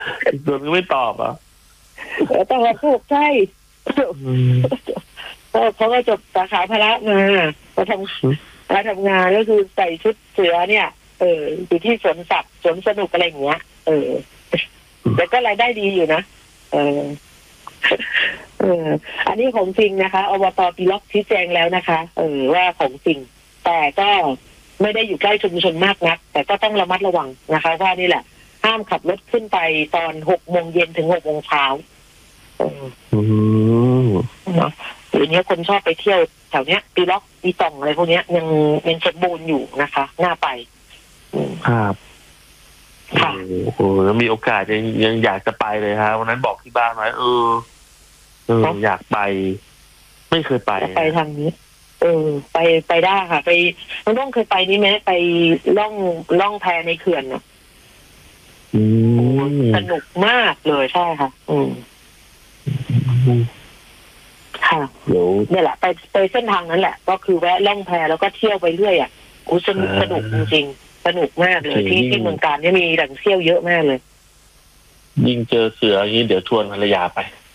อีกตัวนึงไม่ตอบอ่ะต้องมาพูดใช่เขาก็จบสาขาพละมามาทำงานก็คือใส่ชุดเสือเนี่ยอยู่ที่สวนสัตว์สวนสนุกอะไรอย่างเงี้ยแต่ก็รายได้ดีอยู่นะอันนี้ของจริงนะคะอบต.ปีล็อกชี้แจงแล้วนะคะว่าของจริงแต่ก็ไม่ได้อยู่ใกล้ชุมชนมากนักแต่ก็ต้องระมัดระวังนะคะว่านี่แหละห้ามขับรถขึ้นไปตอน6 โมงเย็นถึง6 โมงเช้าเนาะหรือเนี้ยคนชอบไปเที่ยวแถวเนี้ยปีล็อกปีต่องอะไรพวกเนี้ยยังสมบูรณ์อยู่นะคะน่าไปครับค่ะโอ้โหแล้วมีโอกาสยังอยากจะไปเลยครับวันนั้นบอกที่บ้านไว้อยากไปไม่เคยไปทางนี้ไปได้ค่ะไปน้องเคยไปนี่ไหมไปล่องแพในเขื่อนนะสนุกมากเลยใช่ค่ะค่ะเนี่ยแหละไปเส้นทางนั้นแหละก็คือแวะล่องแพแล้วก็เที่ยวไปเรื่อยอ่ะสนุกจริงๆสนุกมากเลยที่เมืองการเนี่ยมีแหล่งเที่ยวเยอะมากเลยยิ่งเจอเสืออย่างนี้เดี๋ยวชวนภรรยาไป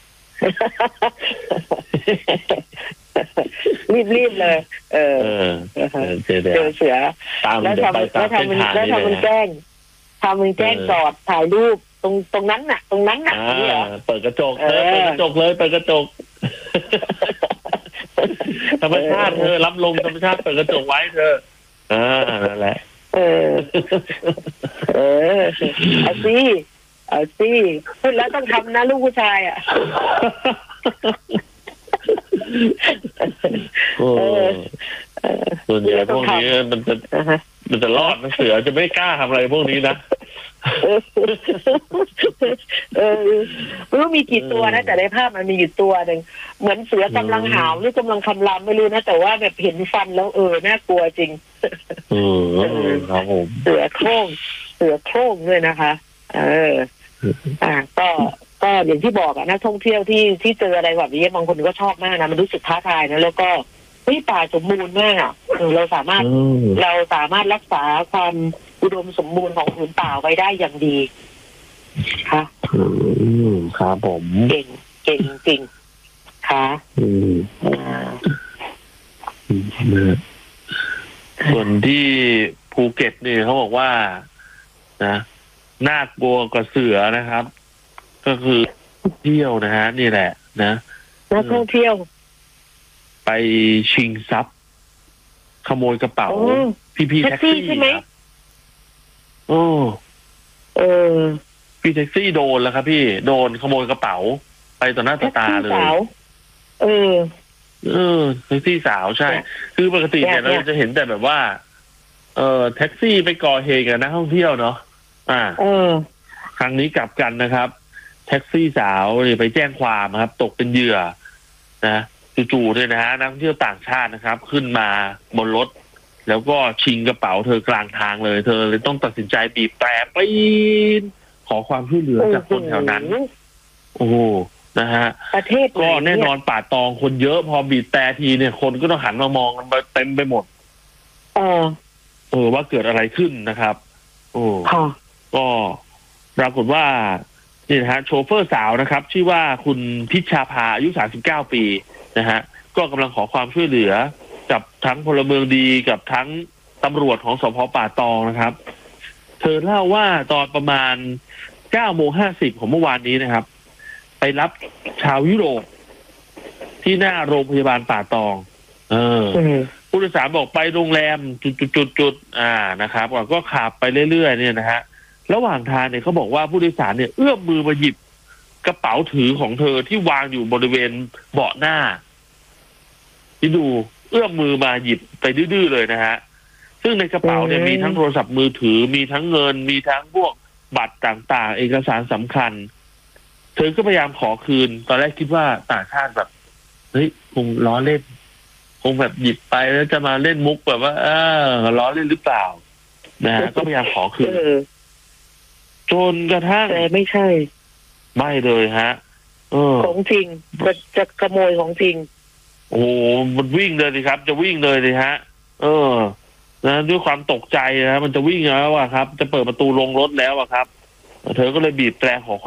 รีบเลยเจอเสือแล้วทำมันแกล้งจอดถ่ายรูปตรงนั้นน่ะนี่เหรอเปิดกระจกเปิดกระจกเลยเปิดกระจกธรรมชาติรับลมธรรมชาติเปิดกระจกไว้เธอนั่นแหละเอาสิพูดแล้วต้องทำนะลูกผู้ชายอ่ะส่วนใหญ่พวกนี้มันจะรอดเสือจะไม่กล้าทำอะไรพวกนี้นะไม่รู้มีกี่ตัวนะแต่ในภาพมันมีอยู่ตัวหนึ่งเหมือนเสือกำลังหาวหรือกำลังคำรามไม่รู้นะแต่ว่าแบบเห็นฟันแล้วน่ากลัวจริงครับผมเสือโคร่งด้วยนะคะก็อย่างที่บอกอะนักท่องเที่ยวที่เจออะไรแบบนี้บางคนก็ชอบมากนะมันรู้สึกท้าทายนะแล้วก็ป่าสมบูรณ์มากอ่ะเราสามารถรักษาความอุดมสมบูรณ์ของผืนป่าไว้ได้อย่างดีค่ะครับผมเก่งจริงค่ะส่วนที่ภูเก็ตเนี่ยเขาบอกว่านะน่ากลัวกว่าเสือนะครับก็คือเที่ยวนะฮะนี่แหละนะนักท่องเที่ยวไปชิงทรัพย์ขโมยกระเป๋าพี่แท็กซี่ใช่ไหมพี่แท็กซี่โดนแล้วครับพี่โดนขโมยกระเป๋าไปต่อหน้าต่อตาเลยแท็กซี่สาวใช่คือปกติเนี่ยเราจะเห็นแต่แบบว่าแท็กซี่ไปก่อเหตุกับนักท่องเที่ยวเนาะครั้งนี้กลับกันนะครับแท็กซี่สาวไปแจ้งความครับตกเป็นเหยื่อนะจู่ๆเนี่ยนะฮะนักท่องเที่ยวต่างชาตินะครับขึ้นมาบนรถแล้วก็ชิงกระเป๋าเธอกลางทางเลยเธอเลยต้องตัดสินใจบีบแตรปีนขอความช่วยเหลือจากคนแถวนั้นโอ้นะฮะประเทศก็แน่นอนป่าตองคนเยอะพอบีบแตรทีเนี่ยคนก็ต้องหันมามองกันเต็มไปหมดว่าเกิดอะไรขึ้นนะครับก็ปรากฏว่านี่นะฮะโชเฟอร์สาวนะครับชื่อว่าคุณพิชชาภาอายุ39 ปีนะฮะก็กำลังขอความช่วยเหลือกับทั้งพลเมืองดีกับทั้งตำรวจของสภ.ป่าตองนะครับเธอเล่าว่าตอนประมาณ 9:50 ของเมื่อวานนี้นะครับไปรับชาวยุโรปที่หน้าโรงพยาบาลป่าตองผู้โดยสารบอกไปโรงแรมจุดนะครับก็ขับไปเรื่อยๆเนี่ยนะฮะระหว่างทางเนี่ยเขาบอกว่าผู้โดยสารเนี่ยเอื้อมมือมาหยิบกระเป๋าถือของเธอที่วางอยู่บริเวณเบาะหน้าที่ดูเอื้อมมือมาหยิบไปดื้อๆเลยนะฮะซึ่งในกระเป๋าเนี่ยมีทั้งโทรศัพท์มือถือมีทั้งเงินมีทั้งพวกบัตรต่างๆเอกสารสำคัญเธอก็พยายามขอคืนตอนแรกคิดว่าต่างชาติแบบเฮ้ยคงล้อเล่นคงแบบหยิบไปแล้วจะมาเล่นมุกแบบว่าล้อเล่นหรือเปล่านะฮะก็พยายามขอคืนจนกระทั่งไม่ใช่ไม่เลยฮะของจริงจะขโมยของจริงโอ้มันวิ่งเลยสิครับจะวิ่งเลยสิฮะนะด้วยความตกใจนะมันจะวิ่งแล้วอะครับจะเปิดประตูลงรถแล้วอะครับเธอก็เลยบีบแตรขอ